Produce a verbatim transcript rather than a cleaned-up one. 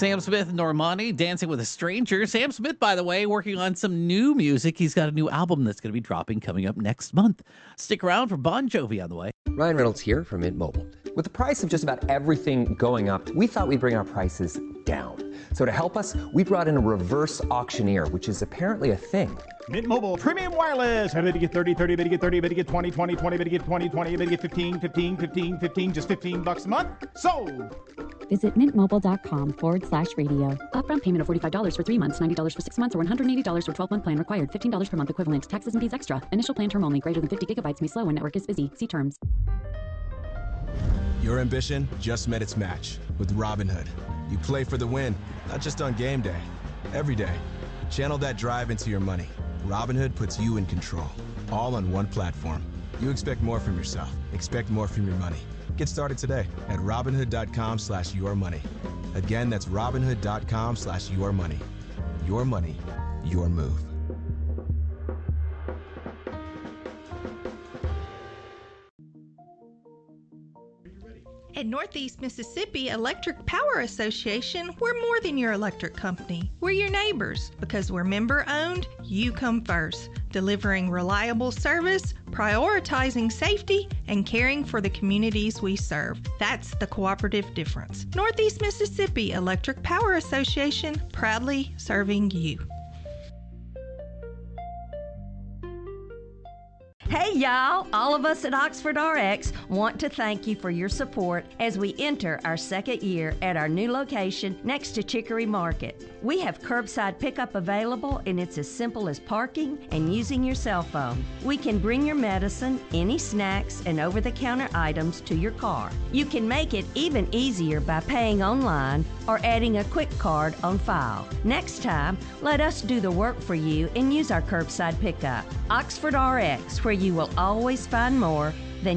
Sam Smith and Normani, Dancing with a Stranger. Sam Smith, by the way, working on some new music. He's got a new album that's going to be dropping coming up next month. Stick around for Bon Jovi on the way. Ryan Reynolds here from Mint Mobile. With the price of just about everything going up, we thought we'd bring our prices down. So to help us, we brought in a reverse auctioneer, which is apparently a thing. Mint Mobile Premium Wireless. How to get thirty, thirty, to get thirty, to get twenty, twenty, twenty, to get twenty, twenty, to get fifteen, fifteen, fifteen, fifteen, just fifteen bucks a month. Sold! Visit mintmobile.com forward slash radio. Upfront payment of forty-five dollars for three months, ninety dollars for six months, or one hundred eighty dollars for twelve-month plan required. fifteen dollars per month equivalent. Taxes and fees extra. Initial plan term only. Greater than fifty gigabytes may slow when network is busy. See terms. Your ambition just met its match with Robinhood. You play for the win, not just on game day. Every day. Channel that drive into your money. Robinhood puts you in control, all on one platform. You expect more from yourself. Expect more from your money. Get started today at Robinhood.com slash your money. Again, that's Robinhood.com slash your money. Your money, your move. At Northeast Mississippi Electric Power Association, we're more than your electric company. We're your neighbors. Because we're member-owned, you come first. Delivering reliable service, prioritizing safety, and caring for the communities we serve. That's the cooperative difference. Northeast Mississippi Electric Power Association, proudly serving you. Hey y'all, all of us at Oxford R X want to thank you for your support as we enter our second year at our new location next to Chicory Market. We have curbside pickup available, and it's as simple as parking and using your cell phone. We can bring your medicine, any snacks, and over-the-counter items to your car. You can make it even easier by paying online or adding a quick card on file. Next time, let us do the work for you and use our curbside pickup. Oxford R X, where you will always find more